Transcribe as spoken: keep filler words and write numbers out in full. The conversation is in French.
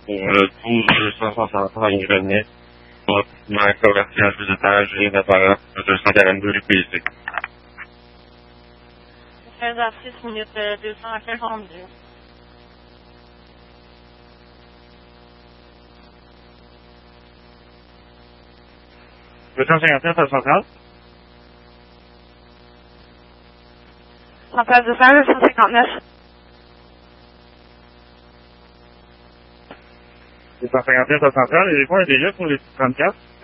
pour le douze deux cent soixante-cinq Grenet, bâtiment commercial deux étages et d'apparence deux cent quarante-deux U P C. seize à six minutes deux cent cinquante-deux. deux cent cinquante-neuf à Centrale? Centrale deux cents, deux cent cinquante-neuf. deux cent cinquante-neuf à Centrale, et les points déjà pour les trente-quatre?